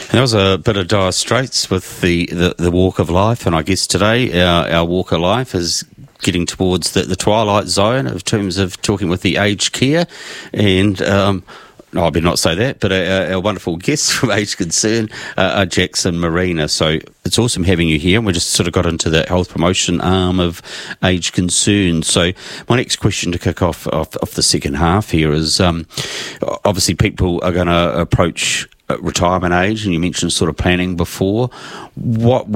There was a bit of Dire Straits with the walk of life, and I guess today our walk of life is getting towards the twilight zone in terms of talking with the aged care. And no, I better not say that, but our wonderful guests from Aged Concern are Jackson Marina. So it's awesome having you here, and we just sort of got into the health promotion arm of Aged Concern. So my next question to kick off the second half here is obviously people are going to approach retirement age, and you mentioned sort of planning before. What